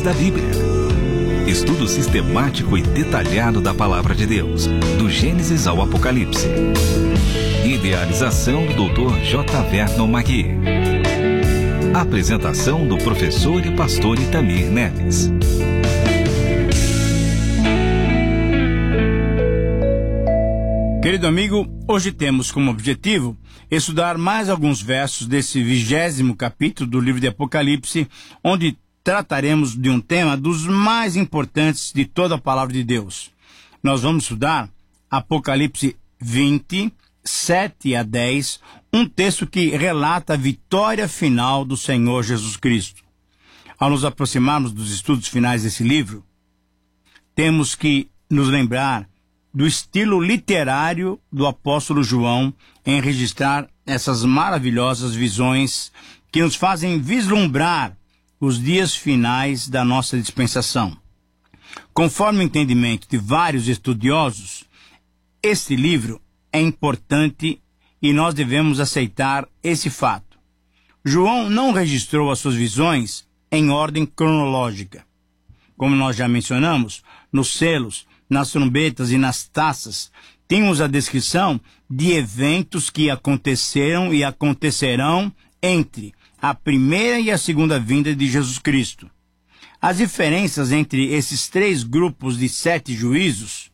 da Bíblia. Estudo sistemático e detalhado da Palavra de Deus, do Gênesis ao Apocalipse. Idealização do Dr. J. Vernon Magui. Apresentação do professor e pastor Itamir Neves. Querido amigo, hoje temos como objetivo estudar mais alguns versos desse 20º capítulo do livro de Apocalipse, onde trataremos de um tema dos mais importantes de toda a palavra de Deus. Nós vamos estudar Apocalipse 20, 7 a 10, um texto que relata a vitória final do Senhor Jesus Cristo. Ao nos aproximarmos dos estudos finais desse livro, temos que nos lembrar do estilo literário do apóstolo João em registrar essas maravilhosas visões que nos fazem vislumbrar os dias finais da nossa dispensação. Conforme o entendimento de vários estudiosos, este livro é importante e nós devemos aceitar esse fato. João não registrou as suas visões em ordem cronológica. Como nós já mencionamos, nos selos, nas trombetas e nas taças, temos a descrição de eventos que aconteceram e acontecerão entre a primeira e a segunda vinda de Jesus Cristo. As diferenças entre esses três grupos de 7 juízos,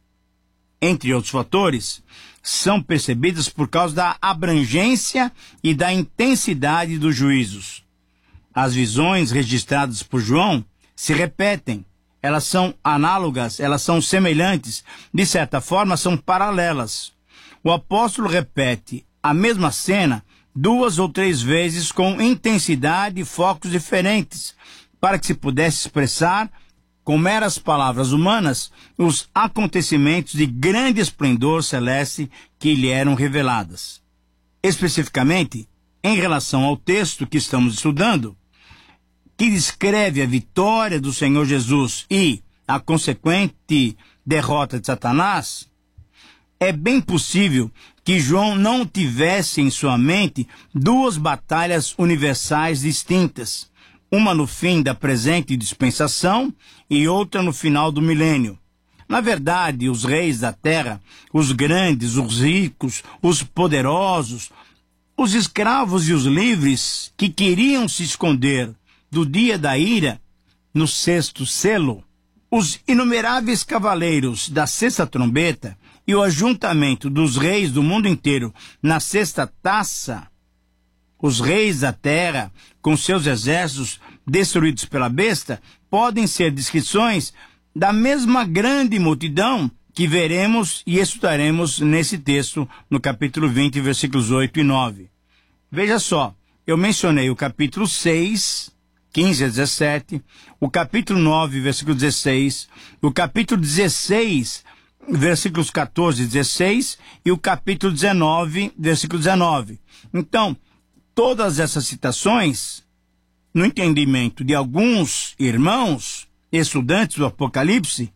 entre outros fatores, são percebidas por causa da abrangência e da intensidade dos juízos. As visões registradas por João se repetem. Elas são análogas, elas são semelhantes, de certa forma são paralelas. O apóstolo repete a mesma cena 2 ou 3 vezes com intensidade e focos diferentes, para que se pudesse expressar, com meras palavras humanas, os acontecimentos de grande esplendor celeste que lhe eram reveladas. Especificamente, em relação ao texto que estamos estudando, que descreve a vitória do Senhor Jesus e a consequente derrota de Satanás, é bem possível que João não tivesse em sua mente 2 batalhas universais distintas, uma no fim da presente dispensação e outra no final do milênio. Na verdade, os reis da terra, os grandes, os ricos, os poderosos, os escravos e os livres que queriam se esconder do dia da ira, no 6º selo, os inumeráveis cavaleiros da 6ª trombeta e o ajuntamento dos reis do mundo inteiro na 6ª taça, os reis da terra, com seus exércitos destruídos pela besta, podem ser descrições da mesma grande multidão que veremos e estudaremos nesse texto, no capítulo 20, versículos 8 e 9. Veja só, eu mencionei o capítulo 6, 15 a 17, o capítulo 9, versículo 16, o capítulo 16, versículos 14 e 16, e o capítulo 19, versículo 19. Então, todas essas citações, no entendimento de alguns irmãos, estudantes do Apocalipse,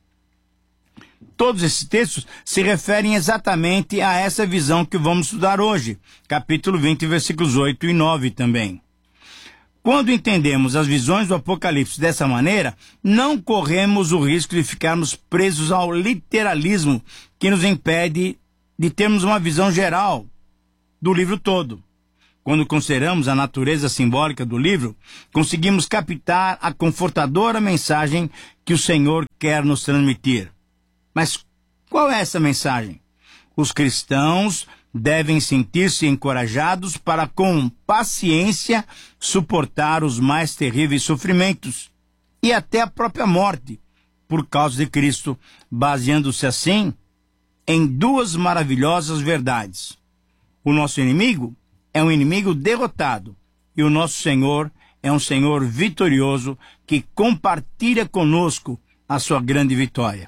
todos esses textos se referem exatamente a essa visão que vamos estudar hoje, capítulo 20, versículos 8 e 9 também. Quando entendemos as visões do Apocalipse dessa maneira, não corremos o risco de ficarmos presos ao literalismo que nos impede de termos uma visão geral do livro todo. Quando consideramos a natureza simbólica do livro, conseguimos captar a confortadora mensagem que o Senhor quer nos transmitir. Mas qual é essa mensagem? Os cristãos devem sentir-se encorajados para, com paciência, suportar os mais terríveis sofrimentos e até a própria morte, por causa de Cristo, baseando-se assim em 2 maravilhosas verdades. O nosso inimigo é um inimigo derrotado e o nosso Senhor é um Senhor vitorioso que compartilha conosco a sua grande vitória.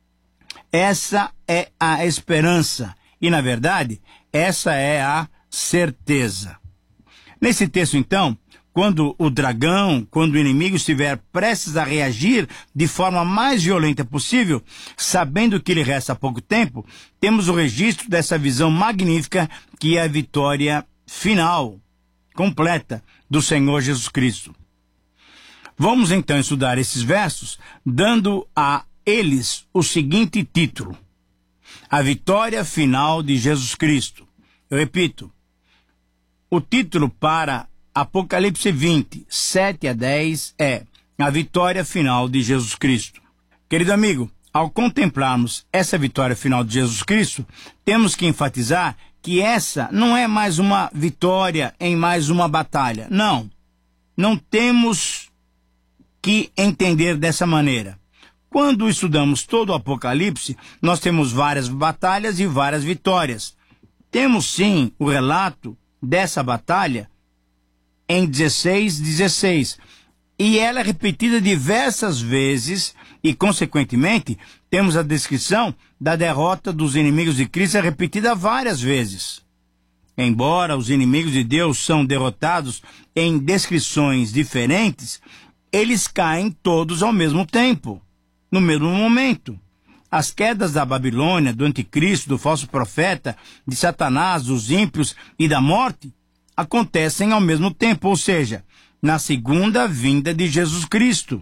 Essa é a esperança e, na verdade, essa é a certeza. Nesse texto, então, quando o inimigo estiver prestes a reagir de forma mais violenta possível, sabendo que lhe resta pouco tempo, temos o registro dessa visão magnífica que é a vitória final, completa, do Senhor Jesus Cristo. Vamos então estudar esses versos, dando a eles o seguinte título: A vitória final de Jesus Cristo. Eu repito, o título para Apocalipse 20, 7 a 10 é A vitória final de Jesus Cristo. Querido amigo, ao contemplarmos essa vitória final de Jesus Cristo, temos que enfatizar que essa não é mais uma vitória em mais uma batalha. Não temos que entender dessa maneira. Quando estudamos todo o Apocalipse, nós temos várias batalhas e várias vitórias. Temos sim o relato dessa batalha em 16:16. E ela é repetida diversas vezes e, consequentemente, temos a descrição da derrota dos inimigos de Cristo repetida várias vezes. Embora os inimigos de Deus são derrotados em descrições diferentes, eles caem todos ao mesmo tempo, no mesmo momento. As quedas da Babilônia, do anticristo, do falso profeta, de Satanás, dos ímpios e da morte acontecem ao mesmo tempo, ou seja, na segunda vinda de Jesus Cristo.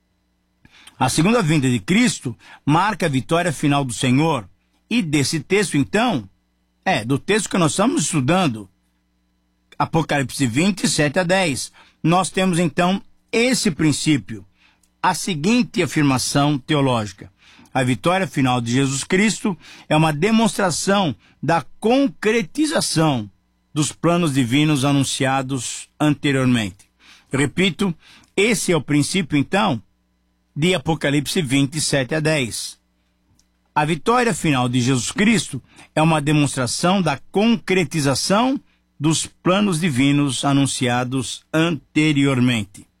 A segunda vinda de Cristo marca a vitória final do Senhor. E desse texto, então, do texto que nós estamos estudando, Apocalipse 20, 7 a 10, nós temos, então, esse princípio, a seguinte afirmação teológica: a vitória final de Jesus Cristo é uma demonstração da concretização dos planos divinos anunciados anteriormente. Eu repito, esse é o princípio, então, de Apocalipse 20, 7 a 10. A vitória final de Jesus Cristo é uma demonstração da concretização dos planos divinos anunciados anteriormente.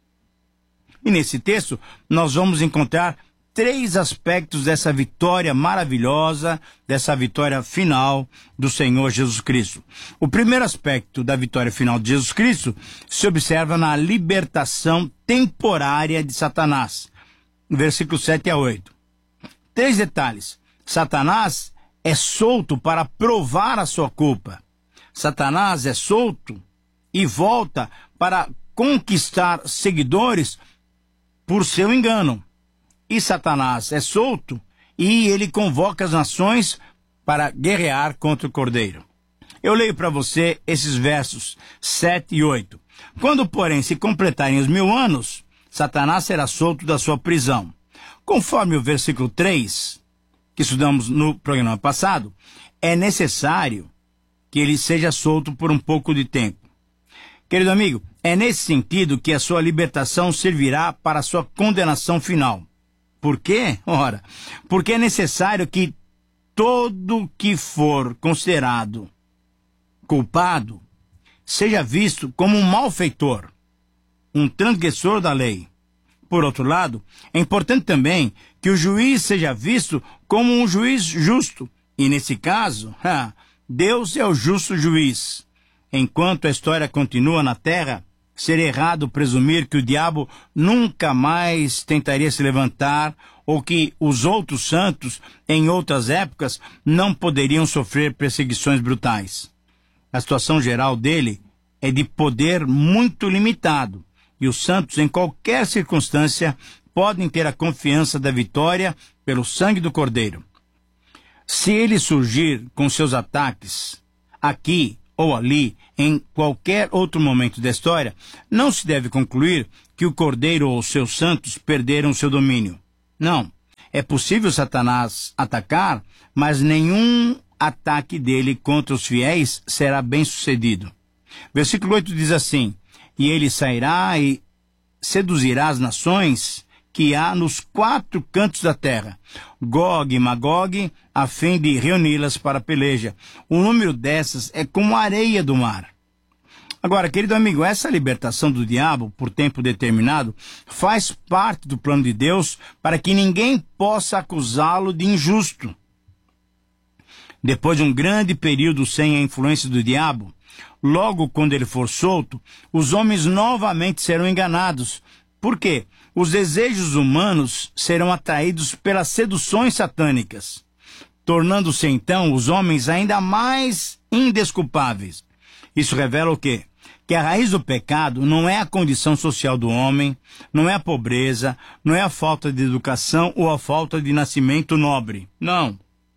E nesse texto, nós vamos encontrar 3 aspectos dessa vitória maravilhosa, dessa vitória final do Senhor Jesus Cristo. O primeiro aspecto da vitória final de Jesus Cristo se observa na libertação temporária de Satanás, versículos 7 a 8. 3 detalhes. Satanás é solto para provar a sua culpa. Satanás é solto e volta para conquistar seguidores por seu engano. E Satanás é solto e ele convoca as nações para guerrear contra o Cordeiro. Eu leio para você esses versos 7 e 8. Quando, porém, se completarem os 1000 anos, Satanás será solto da sua prisão. Conforme o versículo 3, que estudamos no programa passado, é necessário que ele seja solto por um pouco de tempo. Querido amigo, é nesse sentido que a sua libertação servirá para a sua condenação final. Por quê? Ora, porque é necessário que todo que for considerado culpado seja visto como um malfeitor, um transgressor da lei. Por outro lado, é importante também que o juiz seja visto como um juiz justo. E nesse caso, Deus é o justo juiz. Enquanto a história continua na terra, seria errado presumir que o diabo nunca mais tentaria se levantar ou que os outros santos, em outras épocas, não poderiam sofrer perseguições brutais. A situação geral dele é de poder muito limitado, e os santos, em qualquer circunstância, podem ter a confiança da vitória pelo sangue do Cordeiro. Se ele surgir com seus ataques aqui ou ali, em qualquer outro momento da história, não se deve concluir que o Cordeiro ou seus santos perderam seu domínio. Não. É possível Satanás atacar, mas nenhum ataque dele contra os fiéis será bem sucedido. Versículo 8 diz assim: E ele sairá e seduzirá as nações que há nos 4 cantos da terra, Gog e Magog, a fim de reuni-las para a peleja. O número dessas é como a areia do mar. Agora, querido amigo, essa libertação do diabo por tempo determinado faz parte do plano de Deus para que ninguém possa acusá-lo de injusto. Depois de um grande período sem a influência do diabo, logo quando ele for solto, os homens novamente serão enganados. Por quê? Os desejos humanos serão atraídos pelas seduções satânicas, tornando-se então os homens ainda mais indesculpáveis. Isso revela o quê? que a raiz do pecado não é a condição social do homem, não é a pobreza, não é a falta de educação ou a falta de nascimento nobre. Não.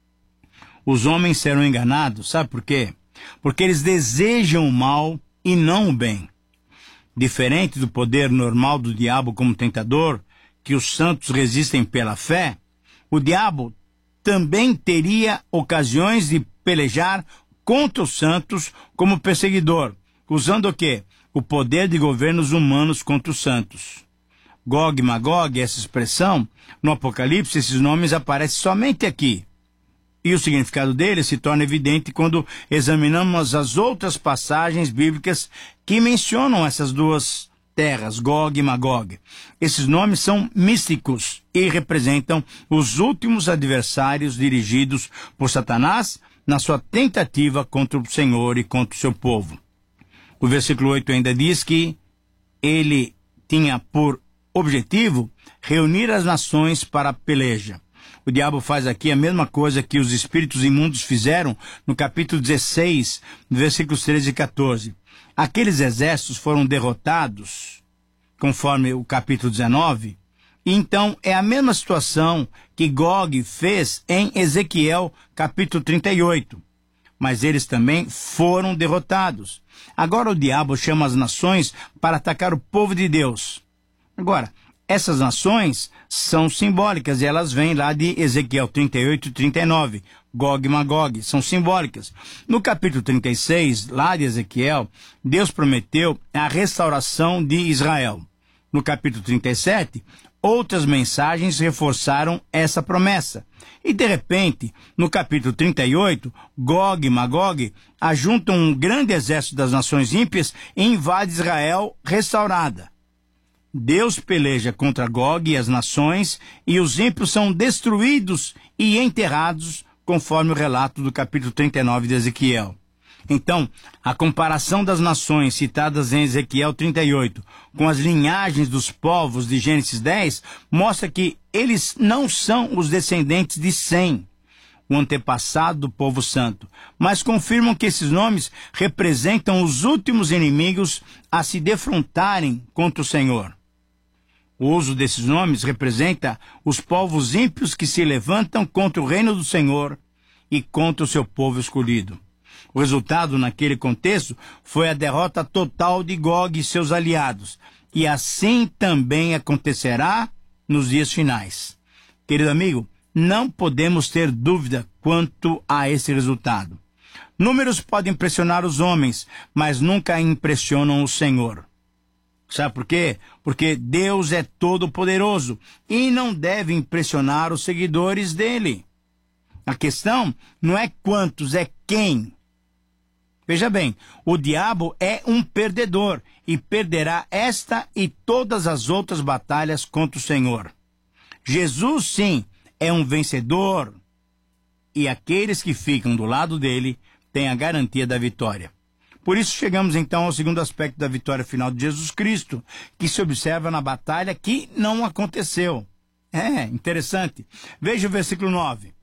Os homens serão enganados, sabe por quê? Porque eles desejam o mal e não o bem. Diferente do poder normal do diabo como tentador, que os santos resistem pela fé, o diabo também teria ocasiões de pelejar contra os santos como perseguidor, usando o quê? O poder de governos humanos contra os santos. Gog e Magog, essa expressão, no Apocalipse, esses nomes aparecem somente aqui. E o significado deles se torna evidente quando examinamos as outras passagens bíblicas que mencionam essas duas terras, Gog e Magog. Esses nomes são místicos e representam os últimos adversários dirigidos por Satanás na sua tentativa contra o Senhor e contra o seu povo. O versículo 8 ainda diz que ele tinha por objetivo reunir as nações para a peleja. O diabo faz aqui a mesma coisa que os espíritos imundos fizeram no capítulo 16, versículos 13 e 14. Aqueles exércitos foram derrotados, conforme o capítulo 19, e então é a mesma situação que Gog fez em Ezequiel, capítulo 38. Mas eles também foram derrotados. Agora o diabo chama as nações para atacar o povo de Deus. Agora, essas nações são simbólicas e elas vêm lá de Ezequiel 38 e 39. Gog e Magog são simbólicas. No capítulo 36, lá de Ezequiel, Deus prometeu a restauração de Israel. No capítulo 37, outras mensagens reforçaram essa promessa. E de repente, no capítulo 38, Gog e Magog ajuntam um grande exército das nações ímpias e invade Israel restaurada. Deus peleja contra Gog e as nações, e os ímpios são destruídos e enterrados, conforme o relato do capítulo 39 de Ezequiel. Então, a comparação das nações citadas em Ezequiel 38 com as linhagens dos povos de Gênesis 10 mostra que eles não são os descendentes de Sem, o antepassado do povo santo, mas confirmam que esses nomes representam os últimos inimigos a se defrontarem contra o Senhor. O uso desses nomes representa os povos ímpios que se levantam contra o reino do Senhor e contra o seu povo escolhido. O resultado naquele contexto foi a derrota total de Gog e seus aliados, e assim também acontecerá nos dias finais. Querido amigo, não podemos ter dúvida quanto a esse resultado. Números podem impressionar os homens, mas nunca impressionam o Senhor. Sabe por quê? Porque Deus é todo-poderoso e não deve impressionar os seguidores dele. A questão não é quantos, é quem. Veja bem, o diabo é um perdedor e perderá esta e todas as outras batalhas contra o Senhor. Jesus, sim, é um vencedor e aqueles que ficam do lado dele têm a garantia da vitória. Por isso chegamos então ao segundo aspecto da vitória final de Jesus Cristo, que se observa na batalha que não aconteceu. É interessante. Veja o versículo 9.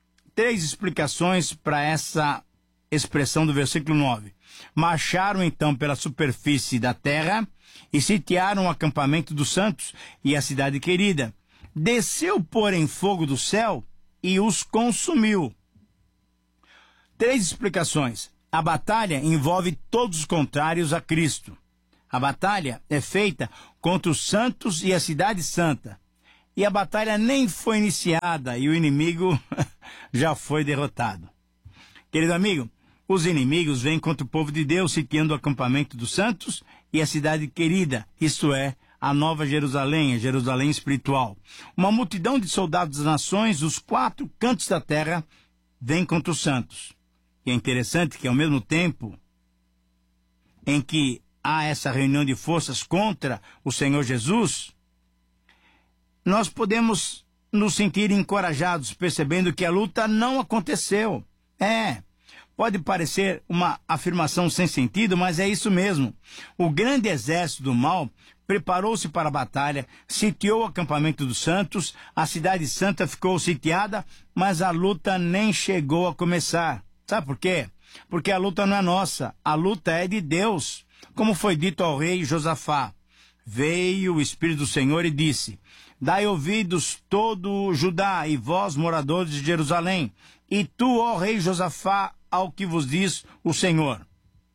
3 explicações para essa expressão do versículo 9. Marcharam então pela superfície da terra e sitiaram o acampamento dos santos e a cidade querida. Desceu, porém, fogo do céu e os consumiu. 3 explicações. A batalha envolve todos os contrários a Cristo. A batalha é feita contra os santos e a cidade santa. E a batalha nem foi iniciada e o inimigo já foi derrotado. Querido amigo, os inimigos vêm contra o povo de Deus, sitiando o acampamento dos santos e a cidade querida, isto é, a Nova Jerusalém, a Jerusalém espiritual. Uma multidão de soldados das nações, dos 4 cantos da terra, vem contra os santos. E é interessante que, ao mesmo tempo em que há essa reunião de forças contra o Senhor Jesus, nós podemos nos sentir encorajados, percebendo que a luta não aconteceu. Pode parecer uma afirmação sem sentido, mas é isso mesmo. O grande exército do mal preparou-se para a batalha, sitiou o acampamento dos santos, a cidade santa ficou sitiada, mas a luta nem chegou a começar. Sabe por quê? Porque a luta não é nossa, a luta é de Deus. como foi dito ao rei Josafá. Veio o Espírito do Senhor e disse: dai ouvidos todo Judá e vós, moradores de Jerusalém, e tu, ó rei Josafá, ao que vos diz o Senhor.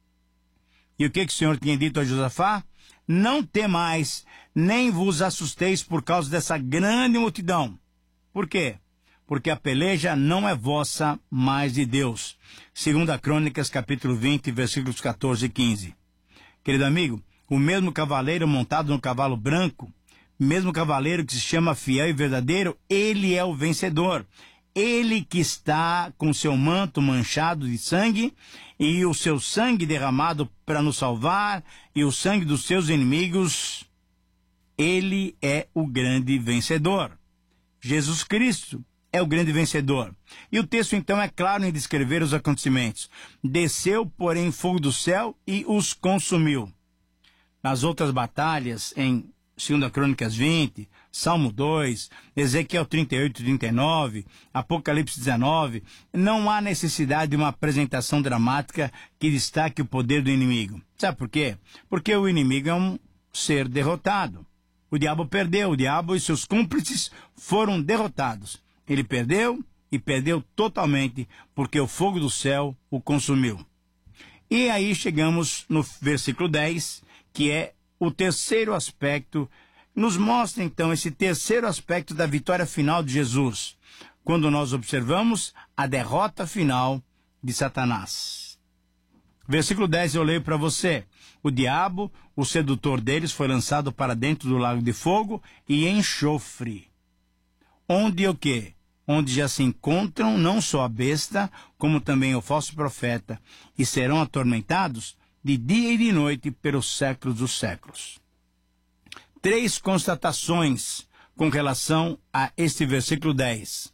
E o que o Senhor tinha dito a Josafá? Não temais, nem vos assusteis por causa dessa grande multidão. Por quê? Porque a peleja não é vossa, mas de Deus. 2 Crônicas, capítulo 20, versículos 14 e 15. Querido amigo, o mesmo cavaleiro montado no cavalo branco, mesmo cavaleiro que se chama fiel e verdadeiro, ele é o vencedor. Ele que está com seu manto manchado de sangue e o seu sangue derramado para nos salvar e o sangue dos seus inimigos, ele é o grande vencedor. Jesus Cristo é o grande vencedor. E o texto então é claro em descrever os acontecimentos. Desceu, porém, fogo do céu e os consumiu. Nas outras batalhas, em 2 Crônicas 20, Salmo 2, Ezequiel 38 e 39, Apocalipse 19, não há necessidade de uma apresentação dramática que destaque o poder do inimigo. Sabe por quê? Porque o inimigo é um ser derrotado. O diabo perdeu, o diabo e seus cúmplices foram derrotados. Ele perdeu e perdeu totalmente, porque o fogo do céu o consumiu. E aí chegamos no versículo 10, que é o terceiro aspecto, nos mostra então esse terceiro aspecto da vitória final de Jesus, quando nós observamos a derrota final de Satanás. Versículo 10 eu leio para você. O diabo, o sedutor deles, foi lançado para dentro do lago de fogo e enxofre. Onde o quê? Onde já se encontram não só a besta, como também o falso profeta, e serão atormentados de dia e de noite pelos séculos dos séculos. 3 constatações com relação a este versículo 10.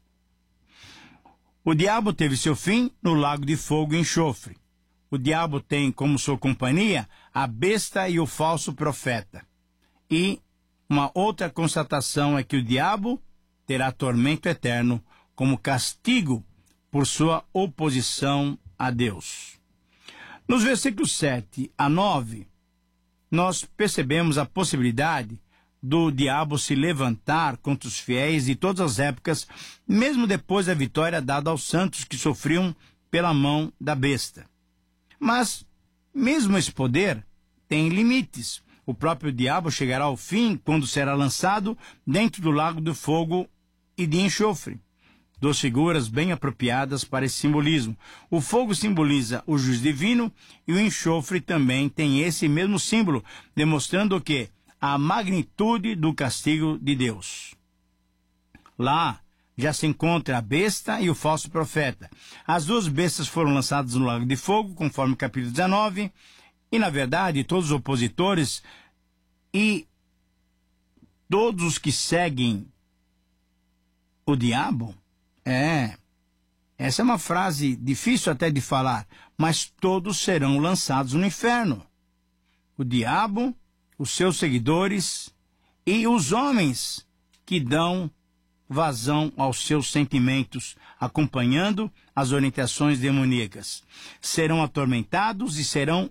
O diabo teve seu fim no lago de fogo e enxofre. O diabo tem como sua companhia a besta e o falso profeta. E uma outra constatação é que o diabo terá tormento eterno como castigo por sua oposição a Deus. Nos versículos 7 a 9, nós percebemos a possibilidade do diabo se levantar contra os fiéis de todas as épocas, mesmo depois da vitória dada aos santos que sofriam pela mão da besta. Mas, mesmo esse poder tem limites. O próprio diabo chegará ao fim quando será lançado dentro do lago do fogo e de enxofre. 2 figuras bem apropriadas para esse simbolismo. O fogo simboliza o juízo divino e o enxofre também tem esse mesmo símbolo, demonstrando o quê? A magnitude do castigo de Deus. Lá já se encontra a besta e o falso profeta. As duas bestas foram lançadas no lago de fogo, conforme o capítulo 19, e na verdade todos os opositores e todos os que seguem o diabo, essa é uma frase difícil até de falar, mas todos serão lançados no inferno. O diabo, os seus seguidores e os homens que dão vazão aos seus sentimentos, acompanhando as orientações demoníacas. Serão atormentados e serão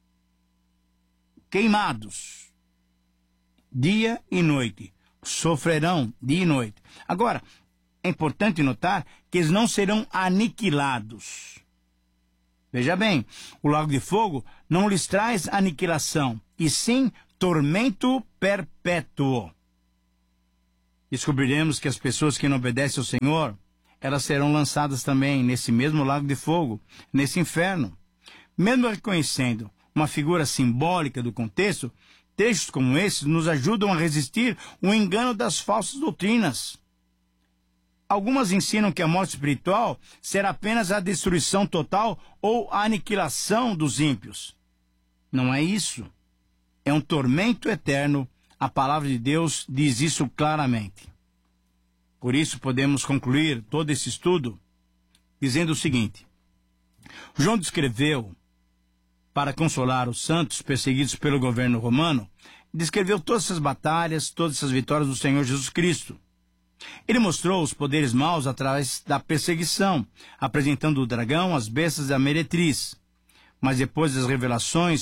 queimados dia e noite. Sofrerão dia e noite. Agora, é importante notar que eles não serão aniquilados. Veja bem, o lago de fogo não lhes traz aniquilação, e sim tormento perpétuo. Descobriremos que as pessoas que não obedecem ao Senhor, elas serão lançadas também nesse mesmo lago de fogo, nesse inferno. Mesmo reconhecendo uma figura simbólica do contexto, textos como esses nos ajudam a resistir o engano das falsas doutrinas. Algumas ensinam que a morte espiritual será apenas a destruição total ou a aniquilação dos ímpios. Não é isso. É um tormento eterno. A palavra de Deus diz isso claramente. Por isso podemos concluir todo esse estudo dizendo o seguinte: João descreveu, para consolar os santos perseguidos pelo governo romano, descreveu todas essas batalhas, todas essas vitórias do Senhor Jesus Cristo. Ele mostrou os poderes maus através da perseguição, apresentando o dragão, as bestas e a meretriz. Mas depois das revelações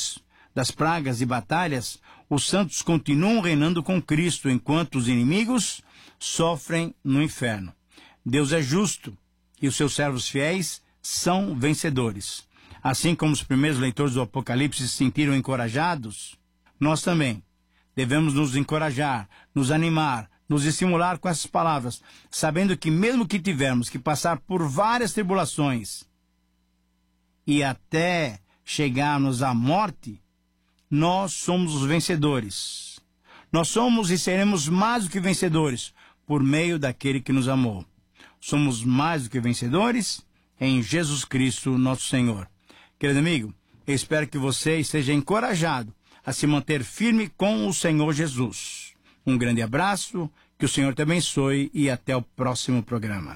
das pragas e batalhas, os santos continuam reinando com Cristo, enquanto os inimigos sofrem no inferno. Deus é justo e os seus servos fiéis são vencedores. Assim como os primeiros leitores do Apocalipse se sentiram encorajados, nós também devemos nos encorajar, nos animar, nos estimular com essas palavras, sabendo que mesmo que tivermos que passar por várias tribulações e até chegarmos à morte, nós somos os vencedores. Nós somos e seremos mais do que vencedores por meio daquele que nos amou. Somos mais do que vencedores em Jesus Cristo, nosso Senhor. Querido amigo, eu espero que você esteja encorajado a se manter firme com o Senhor Jesus. Um grande abraço, que o Senhor te abençoe e até o próximo programa.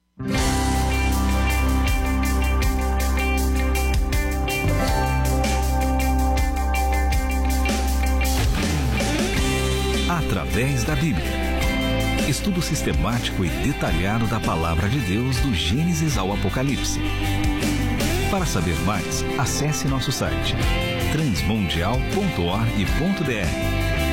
Através da Bíblia. Estudo sistemático e detalhado da Palavra de Deus do Gênesis ao Apocalipse. Para saber mais, acesse nosso site transmundial.org.br